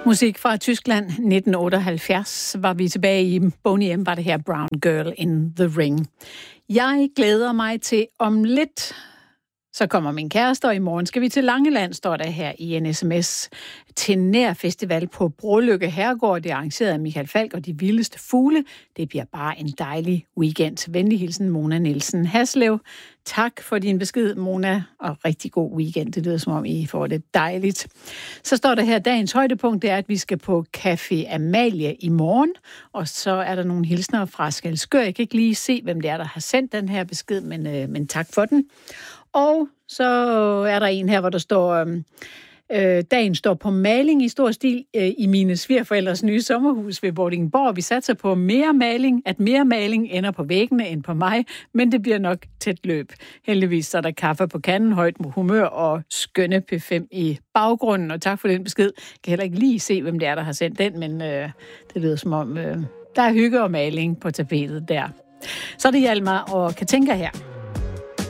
Musik fra Tyskland 1978 var vi tilbage i. Boney M var det her Brown Girl in the Ring. Jeg glæder mig til om lidt. Så kommer min kæreste, og i morgen skal vi til Langeland, står der her i en sms. Til nær festival på Broløkke Herregård. Det er arrangeret af Michael Falk og de vildeste fugle. Det bliver bare en dejlig weekend. Venlig hilsen, Mona Nielsen Haslev. Tak for din besked, Mona, og rigtig god weekend. Det lyder som om, I får det dejligt. Så står der her, dagens højdepunkt, det er, at vi skal på Café Amalie i morgen. Og så er der nogle hilsner fra Skælskør. Jeg kan ikke lige se, hvem det er, der har sendt den her besked, men tak for den. Og så er der en her, hvor der står, dagen står på maling i stor stil i mine svigerforældres nye sommerhus ved Vordingborg. Vi satser på mere maling, at mere maling ender på væggene end på mig, men det bliver nok tæt løb. Heldigvis så er der kaffe på kanden, højt humør og skønne P5 i baggrunden. Og tak for den besked. Jeg kan heller ikke lige se, hvem det er, der har sendt den, men det lyder som om, der er hygge og maling på tapetet der. Så er det Hjalmar og Katinka her.